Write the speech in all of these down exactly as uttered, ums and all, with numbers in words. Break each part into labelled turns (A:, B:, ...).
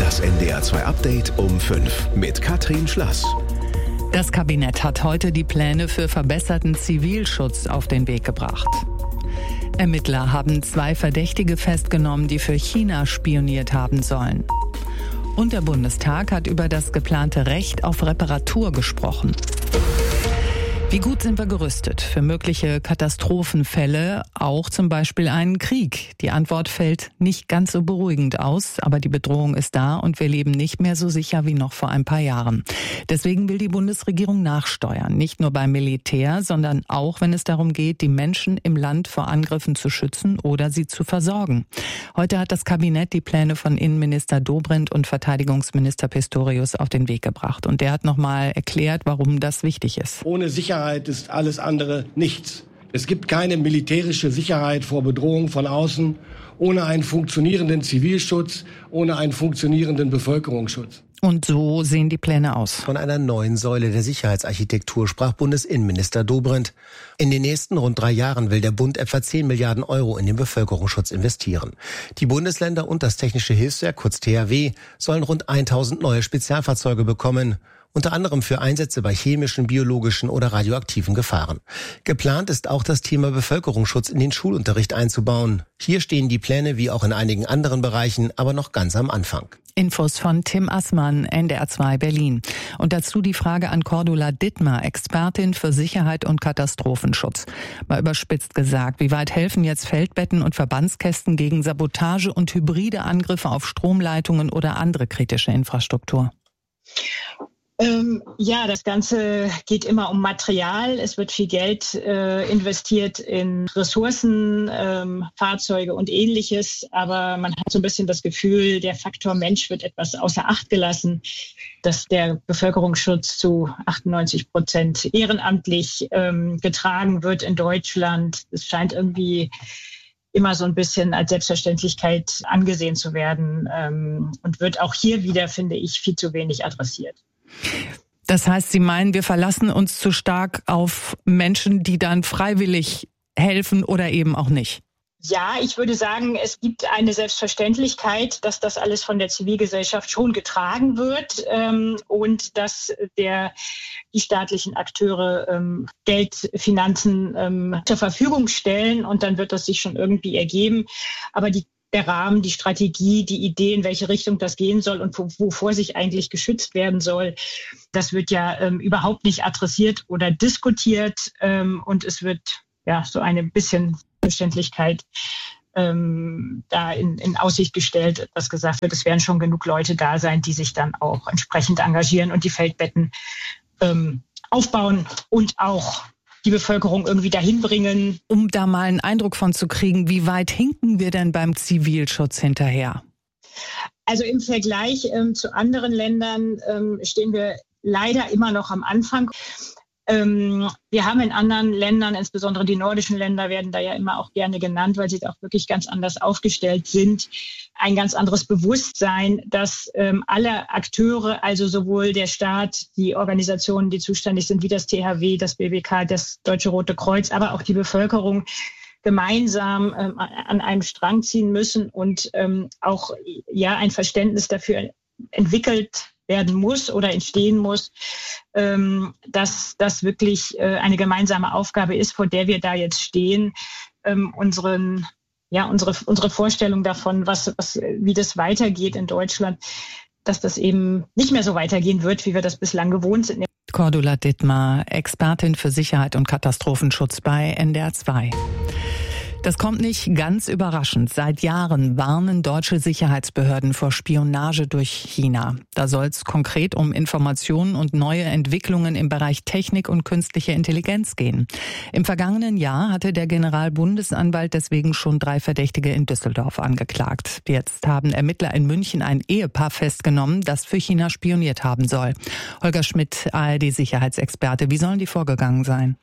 A: Das N D R zwei Update um fünf mit Katrin Schlass.
B: Das Kabinett hat heute die Pläne für verbesserten Zivilschutz auf den Weg gebracht. Ermittler haben zwei Verdächtige festgenommen, die für China spioniert haben sollen. Und der Bundestag hat über das geplante Recht auf Reparatur gesprochen. Wie gut sind wir gerüstet für mögliche Katastrophenfälle, auch zum Beispiel einen Krieg? Die Antwort fällt nicht ganz so beruhigend aus, aber die Bedrohung ist da und wir leben nicht mehr so sicher wie noch vor ein paar Jahren. Deswegen will die Bundesregierung nachsteuern, nicht nur beim Militär, sondern auch, wenn es darum geht, die Menschen im Land vor Angriffen zu schützen oder sie zu versorgen. Heute hat das Kabinett die Pläne von Innenminister Dobrindt und Verteidigungsminister Pistorius auf den Weg gebracht. Und der hat nochmal erklärt, warum das wichtig ist.
C: Ohne Sicherheit ist alles andere nichts. Es gibt keine militärische Sicherheit vor Bedrohung von außen, ohne einen funktionierenden Zivilschutz, ohne einen funktionierenden Bevölkerungsschutz.
B: Und so sehen die Pläne aus.
D: Von einer neuen Säule der Sicherheitsarchitektur sprach Bundesinnenminister Dobrindt. In den nächsten rund drei Jahren will der Bund etwa zehn Milliarden Euro in den Bevölkerungsschutz investieren. Die Bundesländer und das Technische Hilfswerk, kurz T H W, sollen rund tausend neue Spezialfahrzeuge bekommen. Unter anderem für Einsätze bei chemischen, biologischen oder radioaktiven Gefahren. Geplant ist auch das Thema Bevölkerungsschutz in den Schulunterricht einzubauen. Hier stehen die Pläne wie auch in einigen anderen Bereichen aber noch ganz am Anfang.
B: Infos von Tim Assmann, N D R zwei Berlin. Und dazu die Frage an Cordula Dittmar, Expertin für Sicherheit und Katastrophenschutz. Mal überspitzt gesagt, wie weit helfen jetzt Feldbetten und Verbandskästen gegen Sabotage und hybride Angriffe auf Stromleitungen oder andere kritische Infrastruktur?
E: Ähm, ja, das Ganze geht immer um Material. Es wird viel Geld äh, investiert in Ressourcen, ähm, Fahrzeuge und Ähnliches. Aber man hat so ein bisschen das Gefühl, der Faktor Mensch wird etwas außer Acht gelassen, dass der Bevölkerungsschutz zu achtundneunzig Prozent ehrenamtlich ähm, getragen wird in Deutschland. Es scheint irgendwie immer so ein bisschen als Selbstverständlichkeit angesehen zu werden ähm, und wird auch hier wieder, finde ich, viel zu wenig adressiert.
B: Das heißt, Sie meinen, wir verlassen uns zu stark auf Menschen, die dann freiwillig helfen oder eben auch nicht?
E: Ja, ich würde sagen, es gibt eine Selbstverständlichkeit, dass das alles von der Zivilgesellschaft schon getragen wird ähm, und dass der, die staatlichen Akteure ähm, Geld, Finanzen ähm, zur Verfügung stellen und dann wird das sich schon irgendwie ergeben. Aber die Der Rahmen, die Strategie, die Idee, in welche Richtung das gehen soll und wovor sich eigentlich geschützt werden soll, das wird ja ähm, überhaupt nicht adressiert oder diskutiert ähm, und es wird ja so eine bisschen Verständlichkeit ähm, da in, in Aussicht gestellt, dass gesagt wird, es werden schon genug Leute da sein, die sich dann auch entsprechend engagieren und die Feldbetten ähm, aufbauen und auch die Bevölkerung irgendwie dahin bringen.
B: Um da mal einen Eindruck von zu kriegen, wie weit hinken wir denn beim Zivilschutz hinterher?
E: Also im Vergleich ähm, zu anderen Ländern ähm, stehen wir leider immer noch am Anfang. Ähm, wir haben in anderen Ländern, insbesondere die nordischen Länder werden da ja immer auch gerne genannt, weil sie auch wirklich ganz anders aufgestellt sind, ein ganz anderes Bewusstsein, dass ähm, alle Akteure, also sowohl der Staat, die Organisationen, die zuständig sind, wie das T H W, das B B K, das Deutsche Rote Kreuz, aber auch die Bevölkerung gemeinsam ähm, an einem Strang ziehen müssen und ähm, auch ja ein Verständnis dafür entwickelt werden muss oder entstehen muss, ähm, dass das wirklich äh, eine gemeinsame Aufgabe ist, vor der wir da jetzt stehen, ähm, unseren, ja, unsere, unsere Vorstellung davon, was, was, wie das weitergeht in Deutschland, dass das eben nicht mehr so weitergehen wird, wie wir das bislang gewohnt sind.
B: Cordula Dittmar, Expertin für Sicherheit und Katastrophenschutz bei N D R zwei. Das kommt nicht ganz überraschend. Seit Jahren warnen deutsche Sicherheitsbehörden vor Spionage durch China. Da soll es konkret um Informationen und neue Entwicklungen im Bereich Technik und künstliche Intelligenz gehen. Im vergangenen Jahr hatte der Generalbundesanwalt deswegen schon drei Verdächtige in Düsseldorf angeklagt. Jetzt haben Ermittler in München ein Ehepaar festgenommen, das für China spioniert haben soll. Holger Schmidt, A R D-Sicherheitsexperte. Wie sollen die vorgegangen sein?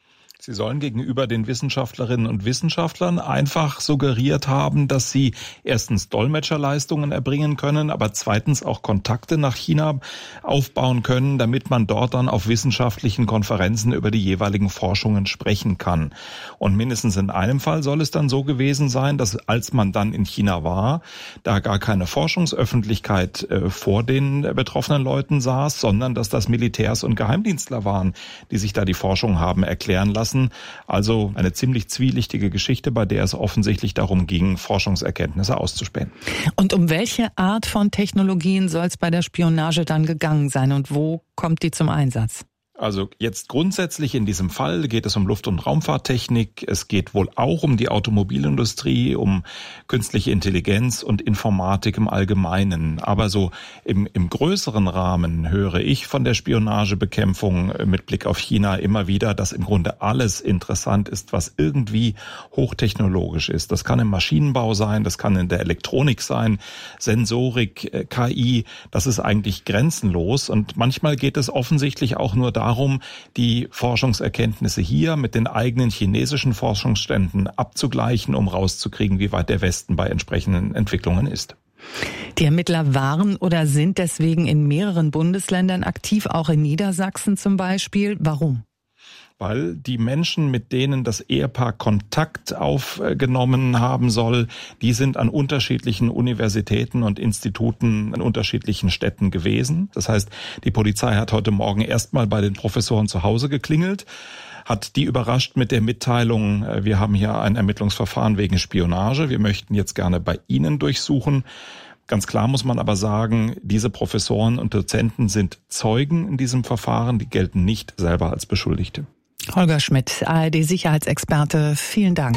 F: Sie sollen gegenüber den Wissenschaftlerinnen und Wissenschaftlern einfach suggeriert haben, dass sie erstens Dolmetscherleistungen erbringen können, aber zweitens auch Kontakte nach China aufbauen können, damit man dort dann auf wissenschaftlichen Konferenzen über die jeweiligen Forschungen sprechen kann. Und mindestens in einem Fall soll es dann so gewesen sein, dass als man dann in China war, da gar keine Forschungsöffentlichkeit äh, vor den betroffenen Leuten saß, sondern dass das Militärs und Geheimdienstler waren, die sich da die Forschung haben erklären lassen. Also eine ziemlich zwielichtige Geschichte, bei der es offensichtlich darum ging, Forschungserkenntnisse auszuspähen.
B: Und um welche Art von Technologien soll es bei der Spionage dann gegangen sein und wo kommt die zum Einsatz?
F: Also jetzt grundsätzlich in diesem Fall geht es um Luft- und Raumfahrttechnik. Es geht wohl auch um die Automobilindustrie, um künstliche Intelligenz und Informatik im Allgemeinen. Aber so im, im größeren Rahmen höre ich von der Spionagebekämpfung mit Blick auf China immer wieder, dass im Grunde alles interessant ist, was irgendwie hochtechnologisch ist. Das kann im Maschinenbau sein, das kann in der Elektronik sein, Sensorik, K I, das ist eigentlich grenzenlos. Und manchmal geht es offensichtlich auch nur darum, darum, die Forschungserkenntnisse hier mit den eigenen chinesischen Forschungsständen abzugleichen, um rauszukriegen, wie weit der Westen bei entsprechenden Entwicklungen ist.
B: Die Ermittler waren oder sind deswegen in mehreren Bundesländern aktiv, auch in Niedersachsen zum Beispiel. Warum?
F: Weil die Menschen, mit denen das Ehepaar Kontakt aufgenommen haben soll, die sind an unterschiedlichen Universitäten und Instituten in unterschiedlichen Städten gewesen. Das heißt, die Polizei hat heute Morgen erstmal bei den Professoren zu Hause geklingelt, hat die überrascht mit der Mitteilung, wir haben hier ein Ermittlungsverfahren wegen Spionage, wir möchten jetzt gerne bei Ihnen durchsuchen. Ganz klar muss man aber sagen, diese Professoren und Dozenten sind Zeugen in diesem Verfahren, die gelten nicht selber als Beschuldigte.
B: Holger Schmidt, A R D-Sicherheitsexperte, vielen Dank.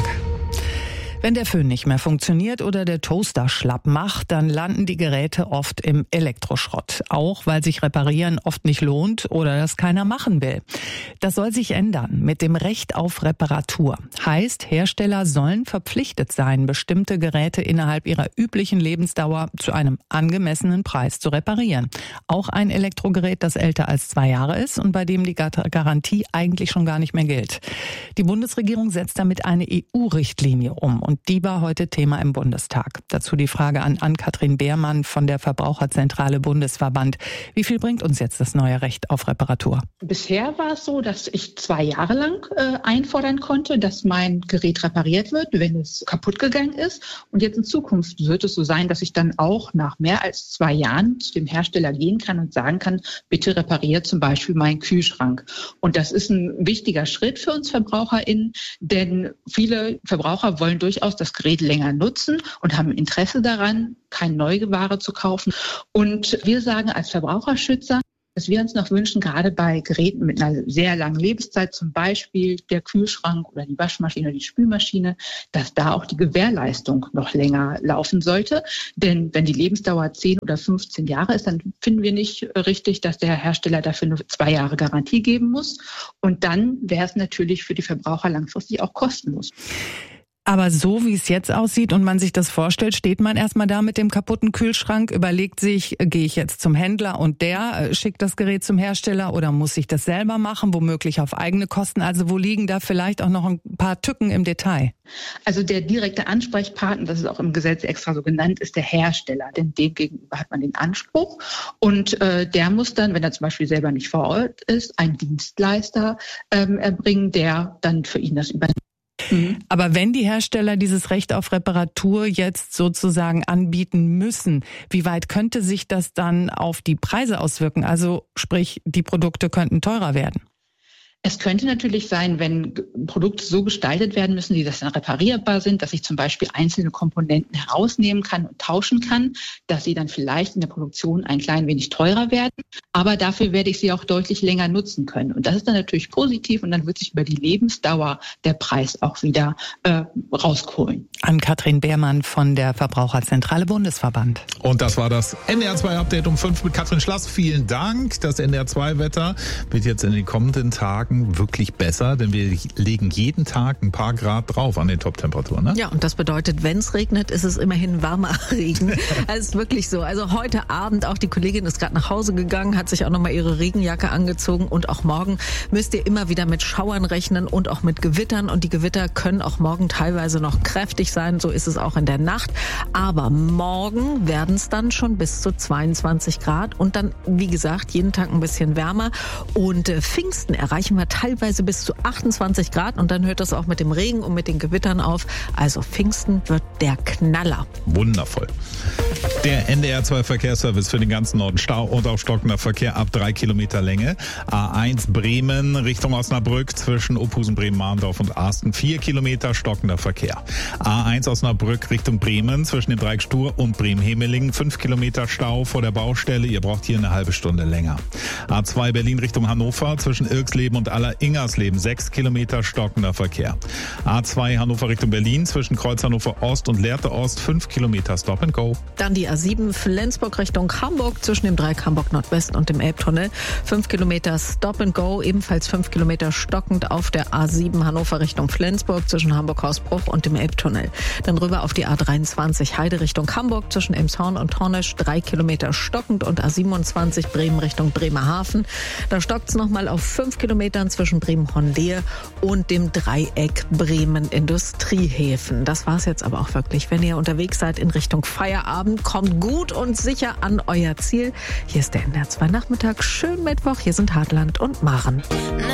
B: Wenn der Föhn nicht mehr funktioniert oder der Toaster schlapp macht, dann landen die Geräte oft im Elektroschrott. Auch weil sich Reparieren oft nicht lohnt oder das keiner machen will. Das soll sich ändern mit dem Recht auf Reparatur. Heißt, Hersteller sollen verpflichtet sein, bestimmte Geräte innerhalb ihrer üblichen Lebensdauer zu einem angemessenen Preis zu reparieren. Auch ein Elektrogerät, das älter als zwei Jahre ist und bei dem die Garantie eigentlich schon gar nicht mehr gilt. Die Bundesregierung setzt damit eine E U-Richtlinie um. Und die war heute Thema im Bundestag. Dazu die Frage an Ann-Kathrin Beermann von der Verbraucherzentrale Bundesverband. Wie viel bringt uns jetzt das neue Recht auf Reparatur?
G: Bisher war es so, dass ich zwei Jahre lang äh, einfordern konnte, dass mein Gerät repariert wird, wenn es kaputt gegangen ist. Und jetzt in Zukunft wird es so sein, dass ich dann auch nach mehr als zwei Jahren zu dem Hersteller gehen kann und sagen kann, bitte repariert zum Beispiel meinen Kühlschrank. Und das ist ein wichtiger Schritt für uns VerbraucherInnen, denn viele Verbraucher wollen durchaus das Gerät länger nutzen und haben Interesse daran, keine neue Ware zu kaufen. Und wir sagen als Verbraucherschützer, dass wir uns noch wünschen, gerade bei Geräten mit einer sehr langen Lebenszeit, zum Beispiel der Kühlschrank oder die Waschmaschine oder die Spülmaschine, dass da auch die Gewährleistung noch länger laufen sollte. Denn wenn die Lebensdauer zehn oder fünfzehn Jahre ist, dann finden wir nicht richtig, dass der Hersteller dafür nur zwei Jahre Garantie geben muss. Und dann wäre es natürlich für die Verbraucher langfristig auch kostenlos.
B: Aber so wie es jetzt aussieht und man sich das vorstellt, steht man erstmal da mit dem kaputten Kühlschrank, überlegt sich, gehe ich jetzt zum Händler und der schickt das Gerät zum Hersteller oder muss ich das selber machen, womöglich auf eigene Kosten? Also wo liegen da vielleicht auch noch ein paar Tücken im Detail?
G: Also der direkte Ansprechpartner, das ist auch im Gesetz extra so genannt, ist der Hersteller, denn dem gegenüber hat man den Anspruch und äh, der muss dann, wenn er zum Beispiel selber nicht vor Ort ist, einen Dienstleister ähm, erbringen, der dann für ihn das übernimmt.
B: Mhm. Aber wenn die Hersteller dieses Recht auf Reparatur jetzt sozusagen anbieten müssen, wie weit könnte sich das dann auf die Preise auswirken? Also sprich, die Produkte könnten teurer werden.
G: Es könnte natürlich sein, wenn Produkte so gestaltet werden müssen, die das dann reparierbar sind, dass ich zum Beispiel einzelne Komponenten herausnehmen kann und tauschen kann, dass sie dann vielleicht in der Produktion ein klein wenig teurer werden. Aber dafür werde ich sie auch deutlich länger nutzen können. Und das ist dann natürlich positiv und dann wird sich über die Lebensdauer der Preis auch wieder äh, rauskohlen.
B: Ann-Kathrin Beermann von der Verbraucherzentrale Bundesverband.
H: Und das war das N D R zwei Update um fünf mit Katrin Schlass. Vielen Dank. Das N D R zwei Wetter wird jetzt in den kommenden Tagen Tagen wirklich besser, denn wir legen jeden Tag ein paar Grad drauf an den Top-Temperaturen. Ne?
I: Ja, und das bedeutet, wenn es regnet, ist es immerhin warmer Regen. Das ist wirklich so. Also heute Abend, auch die Kollegin ist gerade nach Hause gegangen, hat sich auch nochmal ihre Regenjacke angezogen und auch morgen müsst ihr immer wieder mit Schauern rechnen und auch mit Gewittern, und die Gewitter können auch morgen teilweise noch kräftig sein, so ist es auch in der Nacht, aber morgen werden es dann schon bis zu zweiundzwanzig Grad und dann, wie gesagt, jeden Tag ein bisschen wärmer, und äh, Pfingsten erreichen wir teilweise bis zu achtundzwanzig Grad und dann hört das auch mit dem Regen und mit den Gewittern auf, also Pfingsten wird der Knaller.
H: Wundervoll. Der N D R zwei Verkehrsservice für den ganzen Norden. Stau und auch stockender Verkehr ab drei Kilometer Länge. A eins Bremen Richtung Osnabrück zwischen Ophusen, Bremen-Mahndorf und Arsten. vier Kilometer stockender Verkehr. A eins Osnabrück Richtung Bremen zwischen dem Dreieck Stur und Bremen-Hemeling. fünf Kilometer Stau vor der Baustelle. Ihr braucht hier eine halbe Stunde länger. A zwei Berlin Richtung Hannover zwischen Irksleben und Aller-Ingersleben. sechs Kilometer stockender Verkehr. A zwei Hannover Richtung Berlin zwischen Kreuz Hannover Ost und Lehrte Ost. fünf Kilometer Stop and Go.
I: Dann die A sieben Flensburg Richtung Hamburg zwischen dem Dreieck Hamburg Nordwest und dem Elbtunnel. fünf Kilometer Stop and Go, ebenfalls fünf Kilometer stockend auf der A sieben Hannover Richtung Flensburg zwischen Hamburg-Hausbruch und dem Elbtunnel. Dann rüber auf die A dreiundzwanzig Heide Richtung Hamburg zwischen Elmshorn und Hornisch, drei Kilometer stockend, und A siebenundzwanzig Bremen Richtung Bremerhaven. Da stockt es nochmal auf fünf Kilometern zwischen Bremen-Hornlehe und dem Dreieck Bremen-Industriehäfen. Das war's jetzt aber auch wirklich. Wenn ihr unterwegs seid in Richtung Feierabend, kommt gut und sicher an euer Ziel. Hier ist der N D R zwei Nachmittag. Schönen Mittwoch. Hier sind Hartland und Maren.